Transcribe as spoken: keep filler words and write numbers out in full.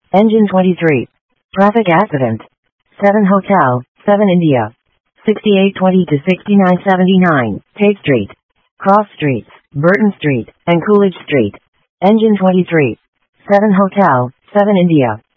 Engine twenty-three. Traffic accident. seven Hotel, seven India. sixty-eight twenty to sixty-nine seventy-nine, Tate Street. Cross Streets, Burton Street, and Coolidge Street. Engine twenty-three. seven Hotel, seven India.